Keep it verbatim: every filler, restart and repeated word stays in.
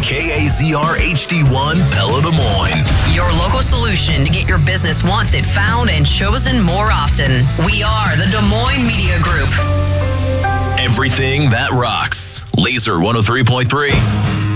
K A Z R H D one, Pella, Des Moines. Your local solution to get your business wanted, found, and chosen more often. We are the Des Moines Media Group. Everything that rocks. Laser one oh three point three.